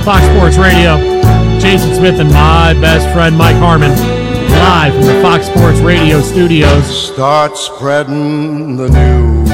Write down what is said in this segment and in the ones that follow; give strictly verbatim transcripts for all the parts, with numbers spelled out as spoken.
Fox Sports Radio. Jason Smith and my best friend Mike Harmon, live from the Fox Sports Radio studios. Start spreading the news.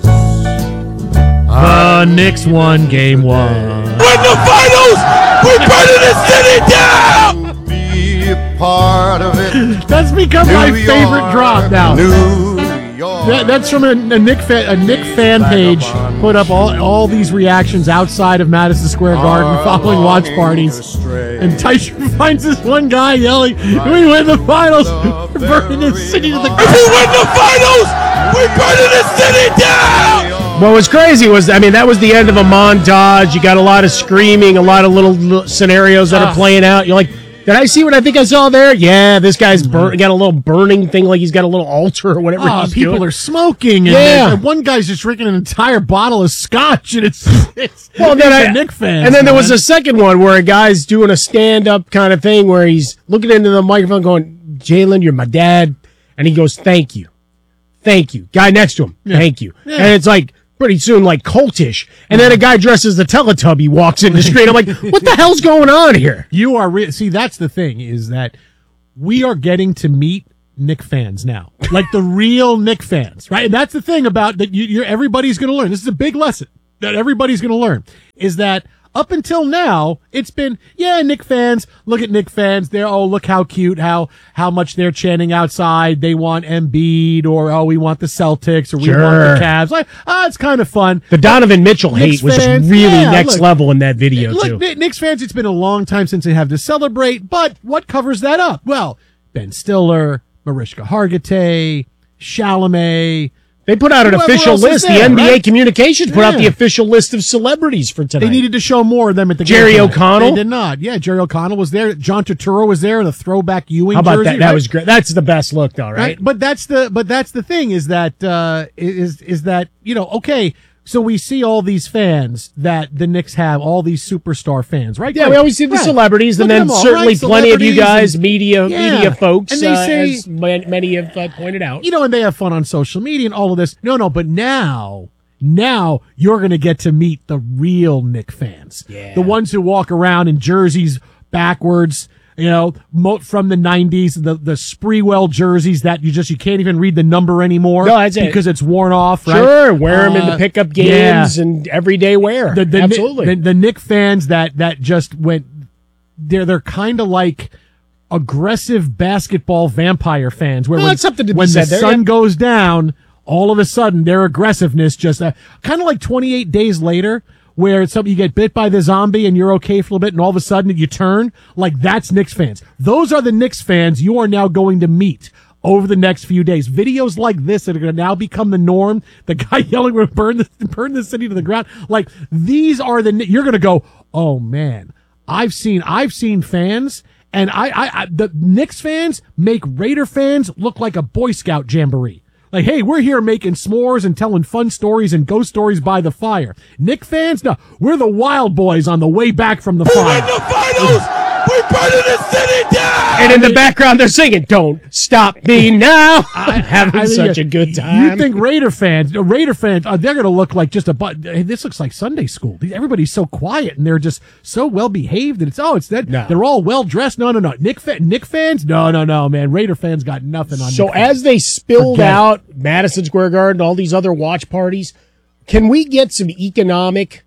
The Knicks won game one. Win the finals! We're burning the city down! Be a part of it. That's become New my York, favorite drop now. New York. That, that's from a, a Nick fan, a Nick fan page. Put up all all these reactions outside of Madison Square Garden following watch parties. And Tysher finds this one guy yelling, "We win the finals! We're burning the city to the ground!" If we win the finals, we're burning the city down! What was crazy was, I mean, that was the end of a montage. You got a lot of screaming, a lot of little, little scenarios that uh, are playing out. You're like, did I see what I think I saw there? Yeah, this guy's burn, got a little burning thing, like he's got a little altar or whatever Oh, he's people doing. are smoking, and, Yeah. and one guy's just drinking an entire bottle of scotch, and it's it's Well, then it's I, the Nick fans. and then there man. was a second one where a guy's doing a stand-up kind of thing where he's looking into the microphone going, "Jalen, you're my dad," and he goes, "Thank you, thank you." Guy next to him, Yeah. "Thank you," Yeah. and it's like pretty soon like cultish, and then a guy dressed as the Teletubby walks in the street. I'm like, what the hell's going on here? You are re- see. That's the thing is that we are getting to meet Nick fans now, like the real Nick fans, right? And that's the thing about that. You, you're everybody's going to learn. This is a big lesson that everybody's going to learn. Is that up until now, it's been, yeah, Nick fans, look at Nick fans. They're, oh, look how cute, how, how much they're chanting outside. They want Embiid, or, oh, we want the Celtics, or we Sure. want the Cavs. Like, ah, it's kind of fun. The Donovan Mitchell Knicks hate was just fans, really yeah, next look, level in that video, Look, too. Kn- Knicks fans, it's been a long time since they have to celebrate, but what covers that up? Well, Ben Stiller, Mariska Hargitay, Chalamet. They put out an Whoever official else is list. there, the N B A right? Communications put out Yeah. the official list of celebrities for tonight. They needed to show more of them at the Jerry game tonight. O'Connell? They did not. Yeah, Jerry O'Connell was there. John Turturro was there in a throwback Ewing How about jersey. that? That right? was great. That's the best look, though, right? Right? But that's the but that's the thing is that uh, is is that you know okay. So we see all these fans that the Knicks have, all these superstar fans, right? Yeah, Great. we always see the Right. celebrities, Look and at then them all, certainly right? plenty of you Celebrities guys, and- media, Yeah. media folks, And they uh, say- as man- many have uh, pointed out. You know, and they have fun on social media and all of this. No, no, but now, now you're going to get to meet the real Knick fans. Yeah. The ones who walk around in jerseys backwards, you know, mo- from the nineties, the, the Spreewell jerseys that you just, you can't even read the number anymore. No, that's it. because it's worn off, right? Sure, wear them in Uh, the pickup yeah. games and everyday wear. The, the, Absolutely. The, the Knick fans that, that just went, they're, they're kind of like aggressive basketball vampire fans where Well, when, that's something to be when the said there, sun yeah. goes down, all of a sudden their aggressiveness just uh, kind of like twenty-eight days later where it's something you get bit by the zombie and you're okay for a little bit and all of a sudden you turn. Like that's Knicks fans. Those are the Knicks fans you are now going to meet over the next few days. Videos like this that are going to now become the norm. The guy yelling, "We're burn the burn the city to the ground." Like these are the you're going to go, "Oh man, I've seen I've seen fans." And I, I, I, the Knicks fans make Raider fans look like a Boy Scout jamboree. Like, hey, we're here making s'mores and telling fun stories and ghost stories by the fire. Knick fans, no, we're the wild boys on the way back from the Who fire. win the finals? We're burning the city down! and in the background, they're singing, "Don't Stop Me Now." I'm having I mean, such a good time. You think Raider fans, uh, Raider fans, uh, they're going to look like just a, bu- hey, this looks like Sunday school. Everybody's so quiet and they're just so well behaved. And it's, oh, it's that, No. they're all well dressed. No, no, no. Nick, fa- Nick fans? No, no, no, man. Raider fans got nothing on So Knick fans. as they spilled Forget it. out Madison Square Garden, all these other watch parties, can we get some economic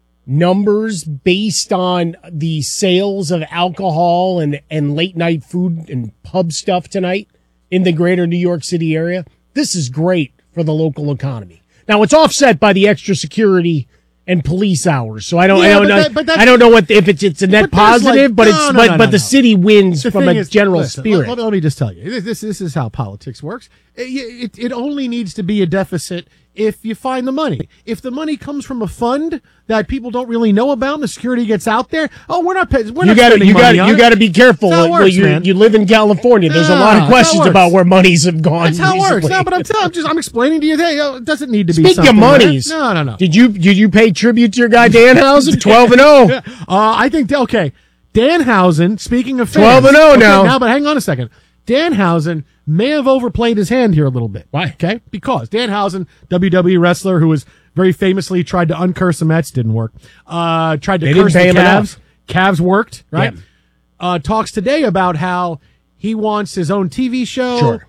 numbers based on the sales of alcohol and, and late night food and pub stuff tonight in the greater New York City area? This is great for the local economy. Now it's offset by the extra security and police hours. So I don't, I Yeah, don't but know. that- but that's- I don't know what if it's it's a net But there's positive, like- but no, it's no, but no, but no, the no. city wins The from thing a is- general listen, spirit. Let, let me just tell you, this, this this is how politics works. It, it, it only needs to be a deficit if you find the money. If the money comes from a fund that people don't really know about, and the security gets out there, oh, we're not paying. We're You not got to spending you money got on you it. got to be careful. That's how it Well, works, you, man. you live in California. There's a No, lot that's of how it questions works. about where monies have gone. That's how it works. recently. No, but I'm, tell, I'm just I'm explaining to you that you know, it doesn't need to be. Speaking of something there. monies, no, no, no. Did you did you pay tribute to your guy Danhausen? Twelve and zero. Uh, I think okay. Danhausen. Speaking of fans, twelve and oh okay, now. Now, but hang on a second. Danhausen may have overplayed his hand here a little bit. Why? Okay, because Danhausen, W W E wrestler who was very famously tried to uncurse the Mets, didn't work. Uh, tried to They curse didn't pay the him Cavs, enough. Cavs worked, right? Yeah. Uh, talks today about how he wants his own T V show Sure.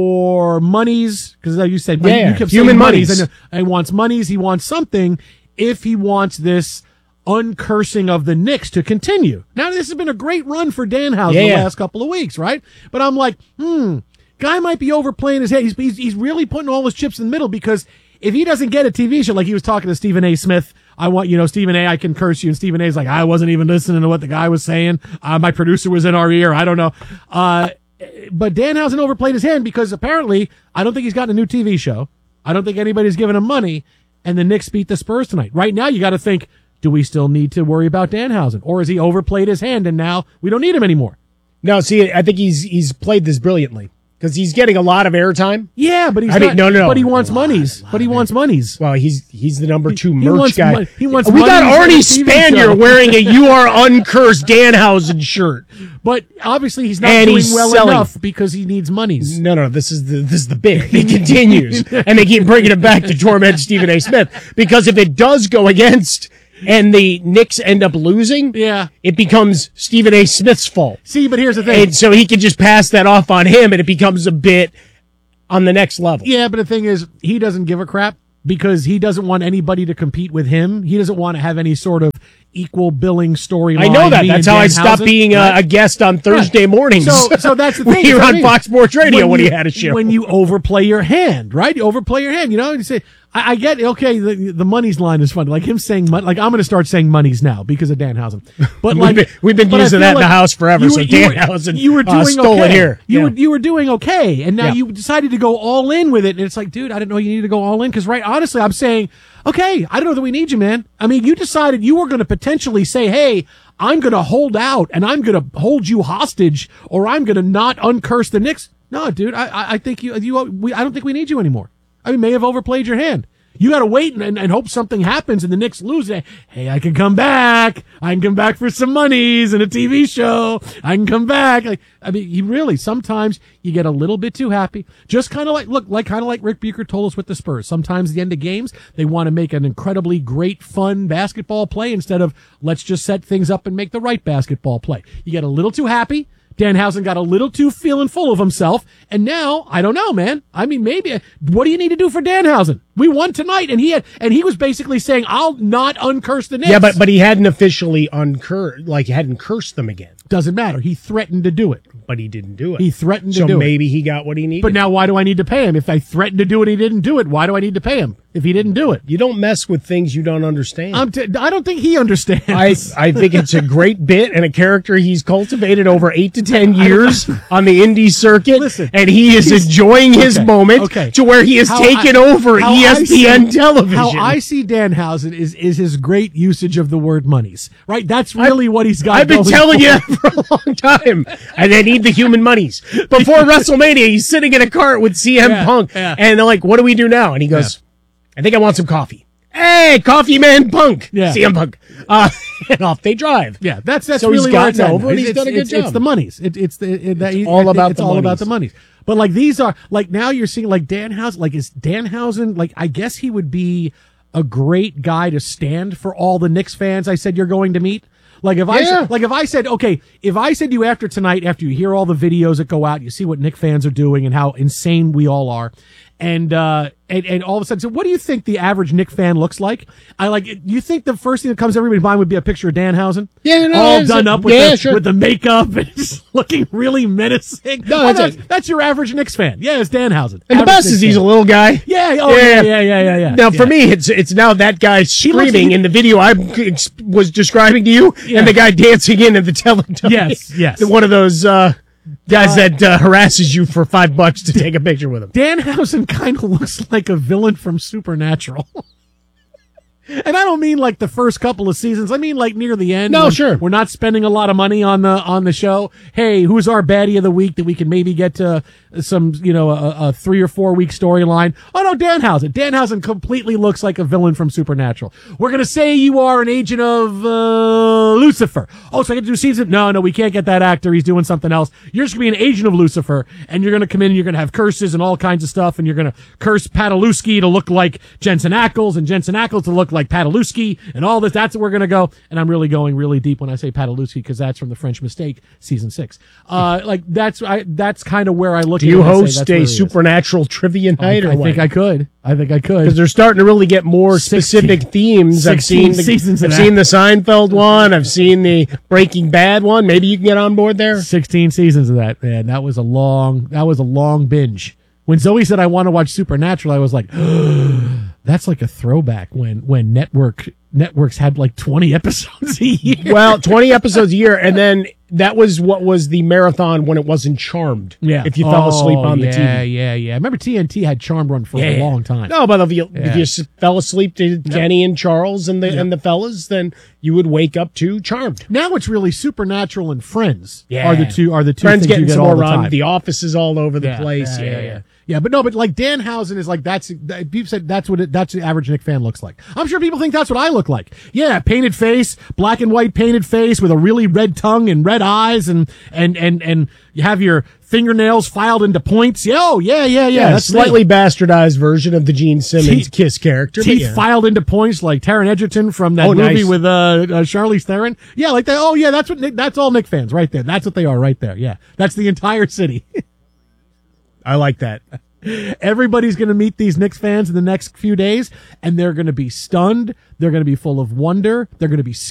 or monies, because you said Yeah, you kept human saying monies. monies. And, and he wants monies. He wants something if he wants this uncursing of the Knicks to continue. Now, this has been a great run for Danhausen Yeah, the yeah. last couple of weeks, right? But I'm like, hmm, guy might be overplaying his head. He's, he's, he's really putting all his chips in the middle, because if he doesn't get a T V show, like he was talking to Stephen A. Smith, I want, you know, Stephen A., I can curse you. And Stephen A.'s like, I wasn't even listening to what the guy was saying. Uh, my producer was in our ear. I don't know. Uh, but Danhausen overplayed his hand, because apparently I don't think he's gotten a new T V show. I don't think anybody's giving him money. And the Knicks beat the Spurs tonight. Right now, you got to think, do we still need to worry about Danhausen? Or has he overplayed his hand and now we don't need him anymore? No, see, I think he's he's played this brilliantly, because he's getting a lot of airtime. Yeah, but he's I mean, not, no, no, no. but he wants A lot, monies. a lot But he of wants monies. Well, he's he's the number two He merch wants guy. mon- he wants we got money Arnie for the T V Spanier show. wearing a "You Are Uncursed" Danhausen shirt. But obviously he's not And doing he's well selling. enough because he needs monies. No, no, this is the this is the bit. It continues, and they keep bringing it back to torment Stephen A. Smith, because if it does go against and the Knicks end up losing, Yeah. it becomes Stephen A. Smith's fault. See, but here's the thing. And so he can just pass that off on him, and it becomes a bit on the next level. Yeah, but the thing is, he doesn't give a crap because he doesn't want anybody to compete with him. He doesn't want to have any sort of equal billing storyline. I know that. me That's and how I Danhausen, stopped being a, right? a guest on Thursday mornings. So, so that's the thing. He was I on mean, Fox Sports Radio when, you, he had a show. When you overplay your hand, right? You overplay your hand. You know, you say, I, I get, okay, the, the monies line is funny. Like him saying money, like I'm going to start saying monies now because of Danhausen. But We've like, been- we've been but I using feel that in the house forever, you so were- you were- Danhausen, you were uh, doing stole it okay. here. You Yeah. were, you were doing okay. And now Yeah. you decided to go all in with it. And it's like, dude, I didn't know you needed to go all in. Cause right, honestly, I'm saying, okay, I don't know that we need you, man. I mean, you decided you were going to potentially say, hey, I'm going to hold out and I'm going to hold you hostage, or I'm going to not uncurse the Knicks. No, dude, I, I- I think you, you, we, I don't think we need you anymore. I mean, may have overplayed your hand. You got to wait and, and, and hope something happens and the Knicks lose. Hey, I can come back. I can come back for some monies and a T V show. I can come back. Like, I mean, you really, sometimes you get a little bit too happy. Just kind of like, look, like kind of like Rick Bucher told us with the Spurs. Sometimes at the end of games, they want to make an incredibly great, fun basketball play instead of let's just set things up and make the right basketball play. You get a little too happy. Danhausen got a little too feeling full of himself, and now I don't know, man. I mean, maybe what do you need to do for Danhausen? We won tonight, and he had, and he was basically saying, "I'll not uncurse the Knicks." Yeah, but but he hadn't officially uncursed, like he hadn't cursed them again. doesn't matter. He threatened to do it. But he didn't do it. He threatened to so do it. maybe he got what he needed. But now, why do I need to pay him? If I threatened to do it, he didn't do it. Why do I need to pay him if he didn't do it? you don't mess with things you don't understand. I'm t- I don't think he understands. I I think it's a great bit and a character he's cultivated over eight to ten years on the indie circuit. Listen, and he is he's- enjoying his okay, moment okay. to where he has How taken I- over how E I S P N see- television. How I see Danhausen is is his great usage of the word monies. Right? That's really what he's got. I've been going telling for. you that for a long time. And they need the human monies. Before WrestleMania, he's sitting in a cart with C M Yeah, Punk. yeah. And they're like, what do we do now? And he goes, I think I want some coffee. Hey, Coffee Man Punk. Yeah. C M Punk. Uh, and off they drive. Yeah, that's that's So he's really where gotten it's at. over and It's- he's done a it's- good it's, It's job. the monies. It, it's the it, that, all I think about it's the all about monies. the monies. But like these are like now you're seeing like Danhausen. Like is Danhausen like I guess he would be a great guy to stand for all the Knicks fans. I said you're going to meet. Like if I Yeah. said, like if I said okay, if I said to you after tonight, after you hear all the videos that go out, you see what Knicks fans are doing and how insane we all are, and uh and, and all of a sudden, so what do you think the average Knicks fan looks like? I like. You think the first thing that comes to everybody's mind would be a picture of Danhausen? Yeah, no, all it's- done up with yeah, the, sure. with the makeup and just looking really menacing. No, Oh, that's that's, it. that's your average Knicks fan. Yeah, it's Danhausen. And the Average best Knicks is he's fan. a little guy. Yeah, oh, yeah, yeah, yeah, yeah, yeah. Now, for yeah. me, it's it's now that guy looks- screaming he- in the video I was describing to you, Yeah. and the guy dancing in at the Teletubby. Yes, yes. One of those uh, guys that uh, harasses you for five bucks to take a picture with him. Danhausen kind of looks like a villain from Supernatural. And I don't mean like the first couple of seasons. I mean like near the end. No, when sure. We're not spending a lot of money on the on the show. Hey, who's our baddie of the week that we can maybe get to some, you know, a, a three or four week storyline. Oh no, Danhausen. Danhausen completely looks like a villain from Supernatural. We're gonna say you are an agent of uh, Lucifer. Oh, so I get to do season? No, no, we can't get that actor. He's doing something else. You're just gonna be an agent of Lucifer, and you're gonna come in and you're gonna have curses and all kinds of stuff, and you're gonna curse Padalusky to look like Jensen Ackles, and Jensen Ackles to look like Padalusky, and all this. That's what we're gonna go. And I'm really going really deep when I say Padalusky because that's from The French Mistake, season six. Uh, like that's I that's kind of where I look. Do at you it and host say that's a where he is. supernatural trivia night? I, or I what? think I could. I think I could. Because they're starting to really get more sixteen specific themes. I've seen the, seasons I've of seen that. the Seinfeld one. I've seen the Breaking Bad one. Maybe you can get on board there. sixteen seasons of that, man. That was a long. That was a long binge. When Zoe said I want to watch Supernatural, I was like, that's like a throwback when when network networks had like twenty episodes a year. Well, twenty episodes a year, and then that was what was the marathon when it wasn't Charmed. Yeah. If you fell asleep Oh, on the yeah, T V. Yeah, yeah. I remember T N T had Charmed run for a Yeah. long time. No, but if you, Yeah. if you s- fell asleep to Kenny and Charles and the and the fellas, then you would wake up to Charmed. Now it's really Supernatural and Friends Yeah. are the two are the two Friends things getting you get some all more the run. time. The Office is all over the Yeah, place. Yeah, Yeah, yeah, yeah. Yeah, but no, but like Danhausen is like that's that, people said that's what it, that's the average Nick fan looks like. I'm sure people think that's what I look like. Yeah, painted face, black and white painted face with a really red tongue and red eyes, and and and and you have your fingernails filed into points. Yeah, oh yeah, yeah, yeah. Yeah, that's slightly me. bastardized version of the Gene Simmons Teeth- Kiss character. but Teeth yeah. filed into points like Taron Egerton from that Oh, movie nice. with uh, uh Charlize Theron. Yeah, like that. Oh yeah, that's what Nick, that's all Nick fans right there. That's what they are right there. Yeah, that's the entire city. I like that. Everybody's going to meet these Knicks fans in the next few days, and they're going to be stunned. They're going to be full of wonder. They're going to be